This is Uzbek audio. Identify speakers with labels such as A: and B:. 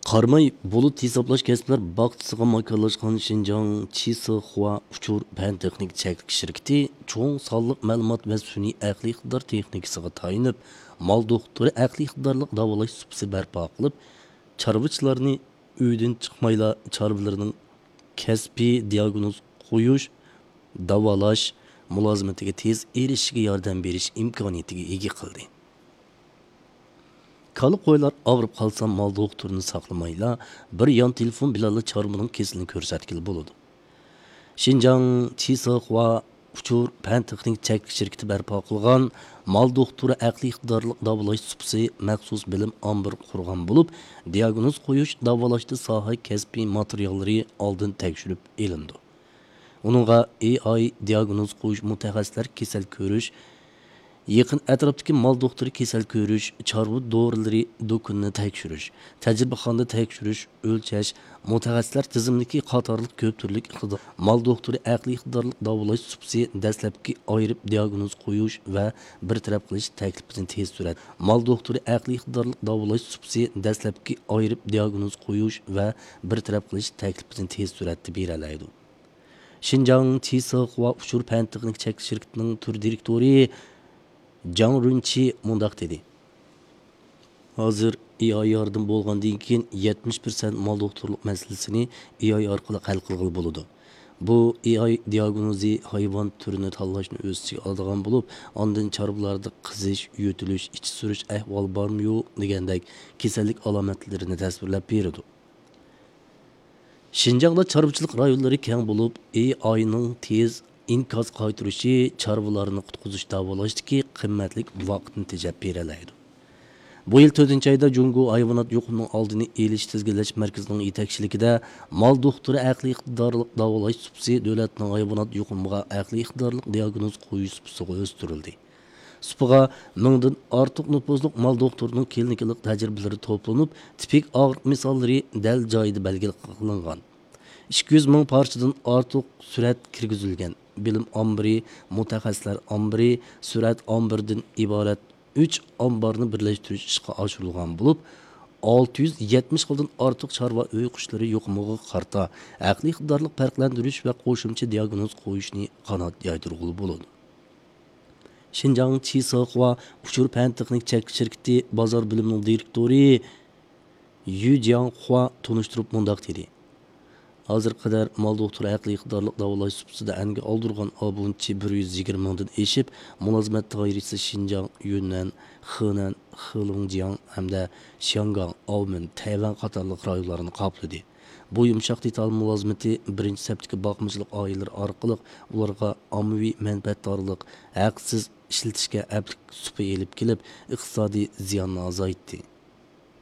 A: Qarmay bulut hisoblash kasblar baqtisiga makonlashgan Xinjiang Qisihua uchur fan texnik çeklik şirketi çoğun sonliq ma'lumot va sun'iy aqliy iqtidor texnikasiga tayinib, mal doktori aqliy iqtidorliq davolash supsi barpo qilib, chorvachilarni uydan chiqmayla chorvalarining kasbiy diagnoz qo'yish, davolash mulozimatiga tez erishishiga yordam berish imkoniyatiga ega qildi. Kalı qo'ylar og'rib qolsa mal doktorini saqlamayla bir yon telefon bilan chorvaning kesilini ko'rsatkili bo'ladi. Xinjiang Qisihua uchur fan texnik çeklik şirketi barpo qilgan mal doktori aqliy iqtidorli davolash supsi maxsus bilim ombir qurgan bo'lib, diagnoz qo'yish, davolashda soha kasbiy materiallari oldin tekshirib elindi. Uningga AI diagnoz qo'yish, mutaxassislar kasal ko'rish, yaqin atrofdagi mal doktori kasal ko'rish, chorva dorilari do'konini tekshirish, tajribaxonada tekshirish, o'lchash, mutaxassislar tizimdagi qatorliq ko'p turli iqtidor. Mal doktori aqliy iqtidorli davolash supsi dastlabki ayirib diagnoz qo'yish va bir taraf qilish taklifini tez surat. Mal doktori aqliy iqtidorli davolash supsi dastlabki ayirib diagnoz qo'yish va bir taraf qilish taklifini tez suratda beralaydi. Xinjiang Qisihua uchur fan texnik çeklik şirketining tur direktori Zhang Runqi mundaq dedi. Hozir AI yardım bo'lgandan keyin 70% mal doktorlik masalasini AI orqali hal qilg'ili bo'ladi. Bu AI diagnozi hayvon turini tanlashni o'z ichiga oladigan bo'lib, ondan chorvalarda qizish, yutilish, ich surish ahvol bormi-yo degandek kasallik alomatlarini tasvirlab beradi. Xinjiangda chorvachilik rayonlari keng bo'lib, AIning tez inkos qaytirishi chorvalarni qutqizish davolashdagi qimmatli vaqtni tejab beralaydi. Bu yil 4-oyda Jungo hayvonot yo'qligining oldini olish tizginlash markazining yetakchiligida mal doktori aqliy iqtidorli davolash supsi davlatning hayvonot yo'qligiga aqliy iqtidorli diagnoz qo'yish supsiga o'stirildi. Supaga 1000 dan ortiq nüfuzluq mal doktorining klinikalik tajribalari to'planib, tipik og'riq misollari dal joyida belgilangan. 200 ming parchadan ortiq surat kirgizilgan. Bilim ombiri, mutaxassislar ombiri, surat ombirdan iborat 3 omborni birlashtirish ishga oshirilgan bo'lib, 670 xildan ortiq chorva uy qushlari yo'qligiga qarta aqliy iqtidorli farqlantirish va qo'shimcha diagnoz qo'yishni qanot yaydirg'ili bo'ladi. Xinjiang Qisihua uchur fan texnik çeklik şirketi bozor bilimining direktori Yu Jianhua tunishtirib mundaq dedi. Hozir qadar mal doktori aqliy iqtidorli davolash supsida anga oldirgan obunchi 120 mingdan eshib, mulozimat doirasi Xinjiang, Yunnan, Henan, Heilongjiang hamda Shangang, Aomen, Tayvan qatorliq rayonlarni qopladi. Bu yumshoq detal mulozimati birinchi saptiki boqmachilik oilalari orqali ularga ommaviy manfaatdorlik, haqsiz ishlatishga aplik supi elib kelib, iqtisodiy ziyonni azaytdi.